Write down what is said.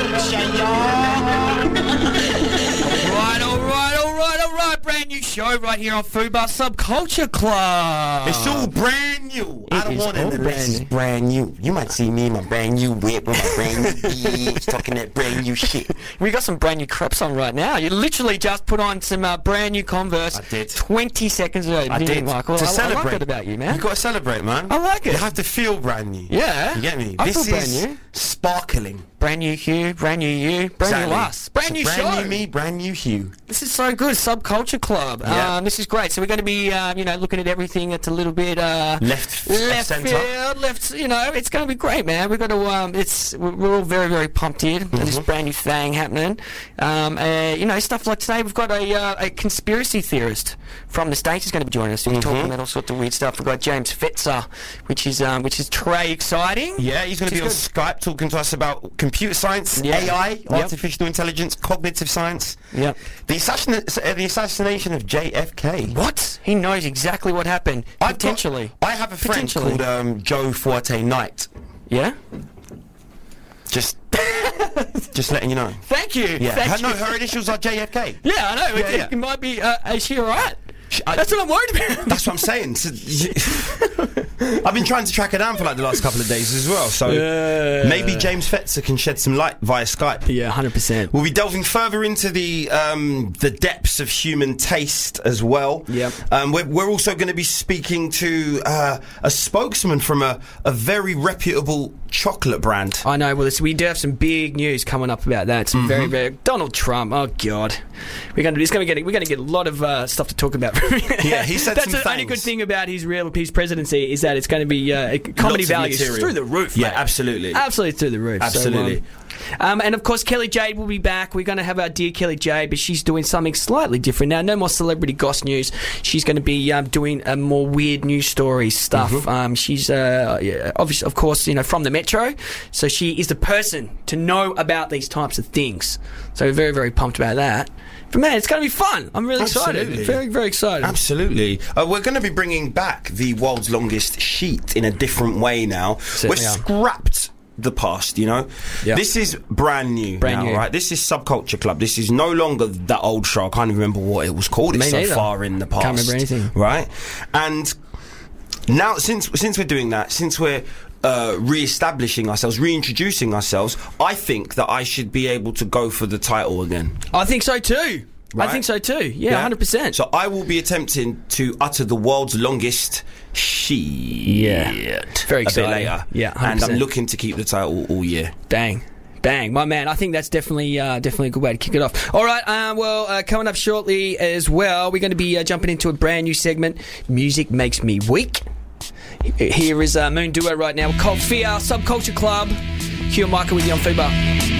All right. Brand new show right here on Fubar Subculture Club. It's all brand new. I don't want it unless it's new. brand new. You might see me in my brand new whip with my brand new bitch talking that brand new shit. We got some brand new creps on right now. You literally just put on some brand new Converse. I did. 20 seconds ago. I did. Michael. To I celebrate. like it about you, man. You got to celebrate, man. I like it. You have to feel brand new. Yeah. You get me? I This feel brand is new. sparkling. Brand new Hugh, brand new you, brand new us. Brand new show. Brand new me, brand new Hugh. This is so good. Subculture Club. Yeah. This is great. So we're going to be, looking at everything that's a little bit Left centre. field, left. It's going to be great, man. We're going to. We're all very, very pumped here. This brand new thing happening. Stuff like today. We've got a conspiracy theorist from the States is going to be joining us. We're talking about all sorts of weird stuff. We've got James Fetzer, which is very exciting. Yeah, he's going to be on Skype talking to us about computer science, AI, artificial intelligence, cognitive science. Yep. The assassination of JFK. What? He knows exactly what happened. Potentially. I have a friend called Joe Forte Knight. Yeah? Just letting you know. Thank you. Yeah. Thank you. Her initials are JFK. Yeah, I know. Yeah. It might be. Is she alright? That's what I'm worried about. That's what I'm saying. So, I've been trying to track her down for like the last couple of days as well. So maybe James Fetzer can shed some light via Skype. Yeah, 100%. We'll be delving further into the depths of human taste as well. Yep. We're also going to be speaking to a spokesman from a very reputable chocolate brand. I know. Well, we do have some big news coming up about that. Some very, very Donald Trump. Oh God, we're going to get a lot of stuff to talk about. Yeah, he said that's some the only good thing about his presidency is that it's going to be comedy values through the roof. Yeah, mate. absolutely through the roof. Absolutely. And of course, Kelly Jade will be back. We're going to have our dear Kelly Jade, but she's doing something slightly different now. No more celebrity goss news. She's going to be doing more weird news story stuff. She's obviously, of course, from the Metro, so she is the person to know about these types of things. So we're very, very pumped about that. But man, it's going to be fun. I'm really excited. Very, very excited. Absolutely. We're going to be bringing back the world's longest sheet in a different way now. Certainly We're scrapped the past, Yep. This is brand new now, right? This is Subculture Club. This is no longer that old show. I can't even remember what it was called. It's so far in the past. Can't remember anything. Right? And now, since we're doing that, since we're re-establishing ourselves, reintroducing ourselves, I think that I should be able to go for the title again. I think so too. Right? I think so too. Yeah, 100%. So I will be attempting to utter the world's longest shit. Yeah. Very exciting. A bit later. Yeah, 100%. And I'm looking to keep the title all year. Bang, my man. I think that's definitely a good way to kick it off. All right, coming up shortly as well, we're going to be jumping into a brand new segment, Music Makes Me Weak. Here is Moon Duo right now, Cold Fear, Subculture Club. Hugh and Michael with you on Fubar.